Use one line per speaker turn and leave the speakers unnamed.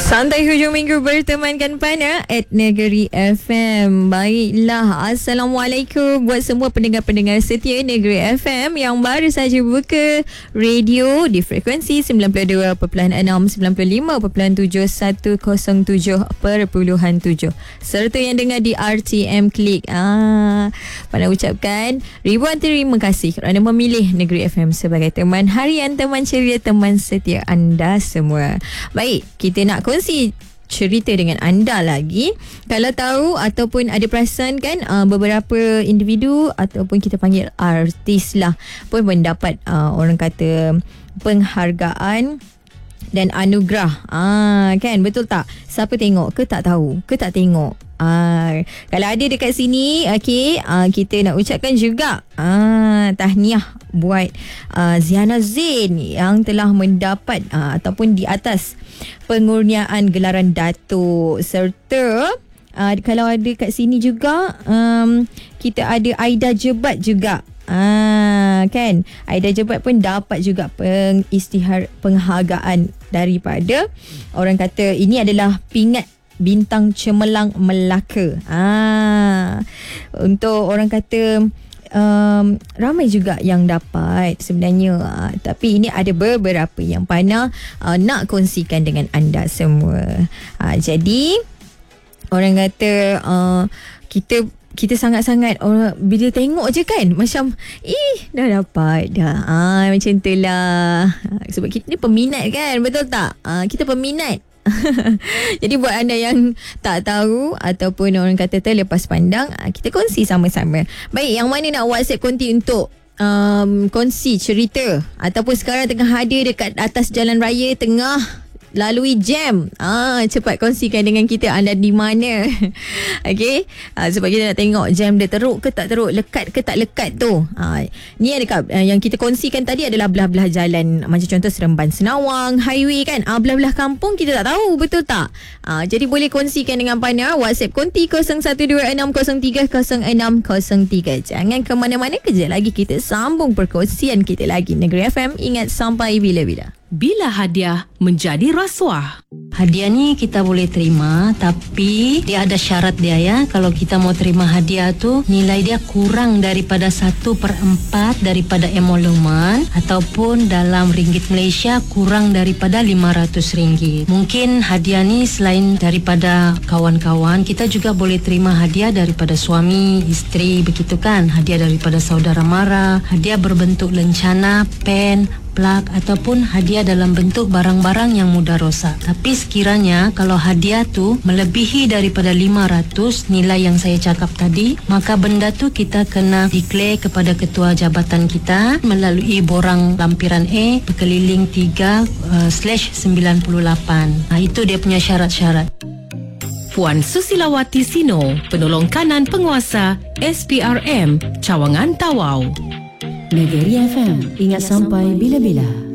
Santai hujung minggu bertemankan Pana at Negeri FM. Baiklah, Assalamualaikum buat semua pendengar-pendengar setia Negeri FM yang baru saja buka radio di frekuensi 92.6, 95.7, 107.7 serta yang dengar di RTM Klik. Pana ucapkan ribuan terima kasih kerana memilih Negeri FM sebagai teman harian, teman ceria, teman setia anda semua. Baik, kita nak kongsi cerita dengan anda lagi. Kalau tahu ataupun ada perasan kan, beberapa individu ataupun kita panggil artis lah pun mendapat orang kata penghargaan dan anugerah. Kan, betul tak? Siapa tengok ke tak tahu ke tak tengok? Kalau ada dekat sini, okey, kita nak ucapkan juga tahniah buat Ziana Zain yang telah mendapat ataupun di atas pengurniaan gelaran Datuk. Serta kalau ada kat sini juga, kita ada Aida Jebat juga. Kan, Aida Jebat pun dapat juga penghargaan daripada orang kata ini adalah pingat Bintang Cemerlang Melaka. Untuk orang kata ramai juga yang dapat sebenarnya, tapi ini ada beberapa yang Pana nak kongsikan dengan anda semua. Jadi orang kata kita sangat-sangat orang bila tengok je kan macam dah dapat dah. Macam tu lah. Sebab kita ni peminat kan, betul tak? Kita peminat. Jadi buat anda yang tak tahu ataupun orang kata terlepas pandang, kita kongsi sama-sama. Baik, yang mana nak WhatsApp konti untuk kongsi cerita ataupun sekarang tengah hadir dekat atas jalan raya tengah lalui jam, cepat kongsikan dengan kita anda di mana. Okey, sebab kita nak tengok jam dia teruk ke tak teruk, lekat ke tak lekat tu. Ni ada yang kita kongsikan tadi adalah belah-belah jalan, macam contoh Seremban Senawang highway kan, belah-belah kampung kita tak tahu, betul tak? Jadi boleh kongsikan dengan Pana. WhatsApp konti 0126030603. Jangan ke mana-mana, kejap lagi kita sambung perkongsian kita lagi. Negeri FM, ingat sampai bila-bila.
Bila hadiah menjadi rasuah.
Hadiah ni kita boleh terima, tapi dia ada syarat dia ya. Kalau kita mau terima hadiah tu, nilai dia kurang daripada 1/4 daripada emolumen, ataupun dalam ringgit Malaysia kurang daripada RM500. Mungkin hadiah ni selain daripada kawan-kawan, kita juga boleh terima hadiah daripada suami, isteri, begitu kan. Hadiah daripada saudara mara, hadiah berbentuk lencana, pen, plak, ataupun hadiah dalam bentuk barang-barang yang mudah rosak. Tapi sekiranya kalau hadiah tu melebihi daripada 500 nilai yang saya cakap tadi, maka benda tu kita kena declare kepada ketua jabatan kita melalui borang lampiran A berkeliling 3/98. Itu dia punya syarat-syarat.
Puan Susilawati Sino, penolong kanan penguasa SPRM Cawangan Tawau.
Negeri FM, ingat sampai bila-bila.